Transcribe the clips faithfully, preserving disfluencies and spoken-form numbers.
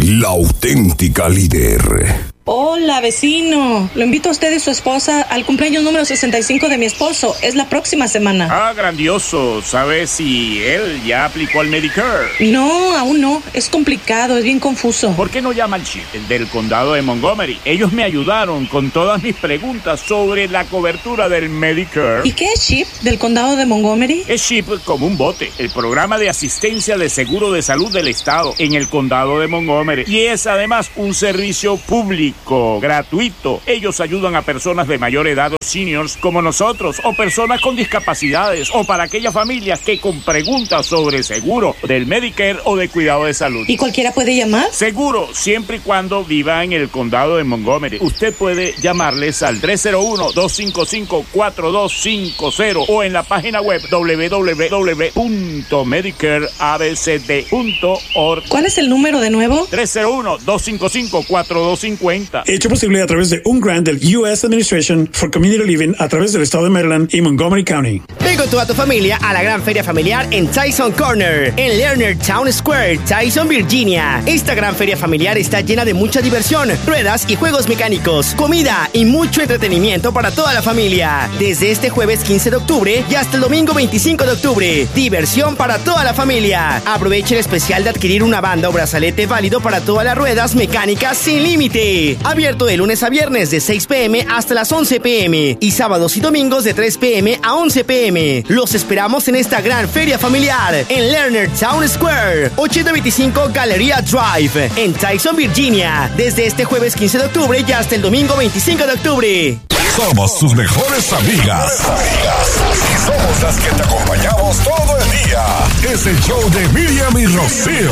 la auténtica líder. Hola, vecino. Lo invito a usted y su esposa al cumpleaños número sesenta y cinco de mi esposo. Es la próxima semana. Ah, grandioso. ¿Sabes si él ya aplicó al Medicare? No, aún no. Es complicado, es bien confuso. ¿Por qué no llama al C H I P del condado de Montgomery? Ellos me ayudaron con todas mis preguntas sobre la cobertura del Medicare. ¿Y qué es C H I P del condado de Montgomery? Es C H I P como un bote, el programa de asistencia de seguro de salud del estado en el condado de Montgomery. Y es además un servicio público gratuito. Ellos ayudan a personas de mayor edad o seniors como nosotros, o personas con discapacidades, o para aquellas familias que con preguntas sobre seguro del Medicare o de cuidado de salud. ¿Y cualquiera puede llamar? Seguro, siempre y cuando viva en el condado de Montgomery. Usted puede llamarles al tres cero uno, dos cinco cinco, cuatro dos cinco cero o en la página web doble u doble u doble u punto medicare a b c d punto org. ¿Cuál es el número de nuevo? tres cero uno, dos cinco cinco, cuatro dos cinco cero. Hecho posible a través de un grant del U S Administration for Community Living a través del estado de Maryland y Montgomery County. Ven con toda tu familia a la gran feria familiar en Tyson Corner, en Lerner Town Square, Tyson, Virginia. Esta gran feria familiar está llena de mucha diversión, ruedas y juegos mecánicos, comida y mucho entretenimiento para toda la familia. Desde este jueves quince de octubre y hasta el domingo veinticinco de octubre. Diversión para toda la familia. Aproveche el especial de adquirir una banda o brazalete válido para todas las ruedas mecánicas sin límite. Abierto de lunes a viernes de seis p m hasta las once p m y sábados y domingos de tres p m a once p m. Los esperamos en esta gran feria familiar en Lerner Town Square, ochocientos veinticinco Galleria Drive, en Tyson, Virginia, desde este jueves quince de octubre y hasta el domingo veinticinco de octubre. Somos tus mejores amigas. Somos las que te acompañamos todo el día. Es el show de Miriam y Rocío.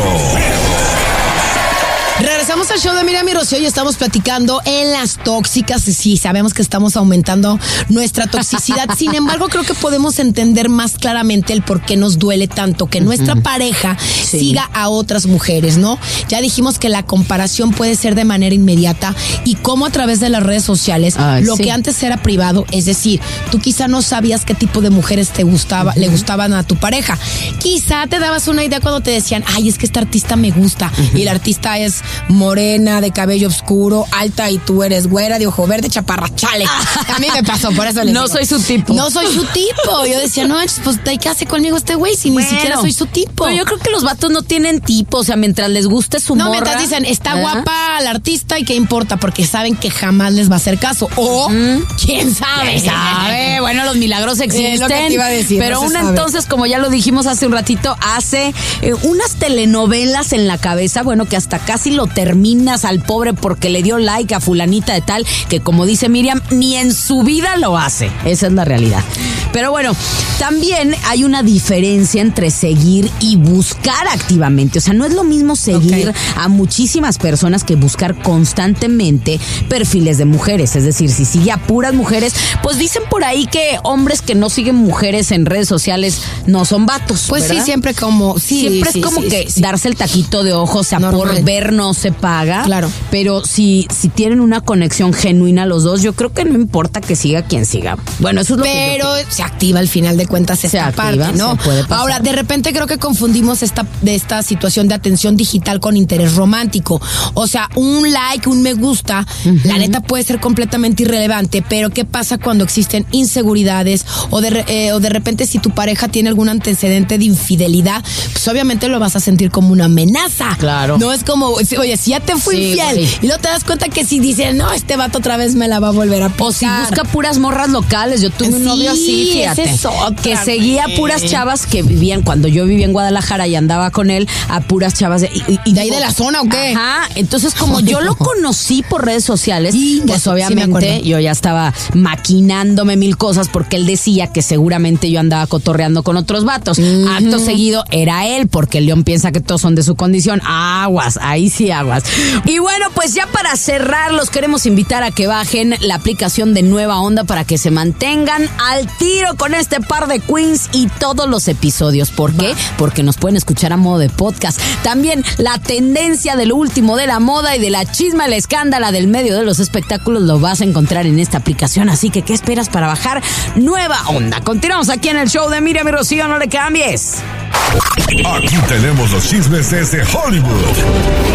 Regresamos al show de Miriam y Rocío y estamos platicando en las tóxicas. Sí, sabemos que estamos aumentando nuestra toxicidad. Sin embargo, creo que podemos entender más claramente el por qué nos duele tanto que nuestra uh-huh. pareja sí. siga a otras mujeres, ¿no? Ya dijimos que la comparación puede ser de manera inmediata y cómo a través de las redes sociales, Ay, lo sí. que antes era privado, es decir, tú quizá no sabías qué tipo de mujeres te gustaba, uh-huh. le gustaban a tu pareja. Quizá te dabas una idea cuando te decían, ay, es que esta artista me gusta uh-huh. y la artista es morena, de cabello oscuro, alta y tú eres güera, de ojo verde, chaparra, chale. A mí me pasó, por eso les No digo. soy su tipo. No soy su tipo. Yo decía, no, pues, ¿qué hace conmigo este güey si bueno, ni siquiera soy su tipo? Pero yo creo que los vatos no tienen tipo, o sea, mientras les guste su no, morra. No, mientras dicen, está ¿eh? guapa la artista y qué importa, porque saben que jamás les va a hacer caso. O, ¿Mm? ¿quién sabe? ¿Quién sabe? Bueno, los milagros existen. Es lo que te iba a decir, pero no una sabe. Entonces, como ya lo dijimos hace un ratito, hace eh, unas telenovelas en la cabeza, bueno, que hasta casi lo terminas al pobre porque le dio like a fulanita de tal, que como dice Miriam, ni en su vida lo hace. Esa es la realidad. Pero bueno, también hay una diferencia entre seguir y buscar activamente. O sea, no es lo mismo seguir okay. a muchísimas personas que buscar constantemente perfiles de mujeres. Es decir, si sigue a puras mujeres, pues dicen por ahí que hombres que no siguen mujeres en redes sociales no son vatos. Pues ¿verdad? sí, siempre como... Sí, siempre sí, es como sí, que sí, sí. darse el taquito de ojo, o sea, Normal. por ver no se paga. Claro. Pero si, si tienen una conexión genuina los dos, yo creo que no importa que siga quien siga. Bueno, eso es lo Pero que yo se activa al final de cuentas esta se activa, parte, ¿no? Se puede pasar. Ahora, de repente creo que confundimos esta, de esta situación de atención digital con interés romántico. O sea, un like, un me gusta, uh-huh. la neta puede ser completamente irrelevante, pero ¿qué pasa cuando existen inseguridades o de, eh, o de repente si tu pareja tiene algún antecedente de infidelidad, pues obviamente lo vas a sentir como una amenaza. Claro. No es como, oye, si ya te fui sí, infiel, güey. y luego te das cuenta que si dicen, no, este vato otra vez me la va a volver a picar. O si busca puras morras locales. Yo tuve sí, un novio así, fíjate, es otra, que seguía güey. puras chavas que vivían, cuando yo vivía en Guadalajara y andaba con él, a puras chavas de, y, y ¿de ahí de la zona o qué? Ajá, entonces como yo lo conocí por redes sociales, sí, pues sí, obviamente sí yo ya estaba maquinándome mil cosas porque él decía que seguramente yo andaba cotorreando con otros vatos. Uh-huh. Acto seguido era él, porque el león piensa que todos son de su condición. Aguas, ahí sí aguas. Y bueno, pues ya para cerrar, los queremos invitar a que bajen la aplicación de Nueva Onda para que se mantengan al tiro con este par de queens y todos los episodios. ¿Por qué? Porque nos pueden escuchar a modo de podcast. También la tendencia de lo último de la moda y de la chisma, el escándalo del medio de los espectáculos lo vas a encontrar en esta aplicación. Así que, ¿qué esperas para bajar Nueva Onda? Continuamos aquí en el show de Miriam y Rocío, no le cambies. Aquí tenemos los chismes desde Hollywood.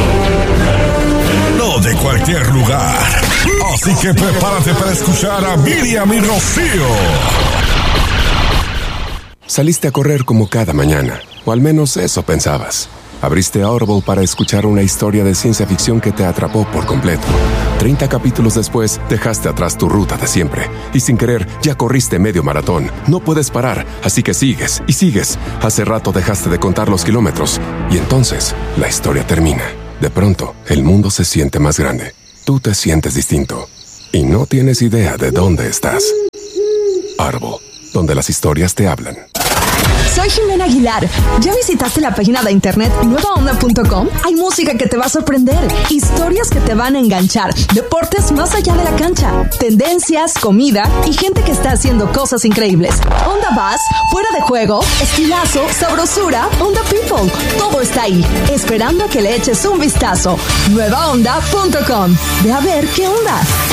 No de cualquier lugar. Así que prepárate para escuchar a Miriam y Rocío. Saliste a correr como cada mañana, o al menos eso pensabas. Abriste Audible para escuchar una historia de ciencia ficción que te atrapó por completo. Treinta capítulos después, dejaste atrás tu ruta de siempre. Y sin querer, ya corriste medio maratón. No puedes parar, así que sigues y sigues. Hace rato dejaste de contar los kilómetros. Y entonces, la historia termina. De pronto, el mundo se siente más grande. Tú te sientes distinto. Y no tienes idea de dónde estás. Audible, donde las historias te hablan. Soy Jimena Aguilar. ¿Ya visitaste la página de internet nueva onda punto com? Hay música que te va a sorprender, historias que te van a enganchar, deportes más allá de la cancha, tendencias, comida y gente que está haciendo cosas increíbles. Onda Bass, fuera de juego, estilazo, sabrosura, Onda People. Todo está ahí, esperando a que le eches un vistazo. nueva onda punto com. Ve a ver qué onda.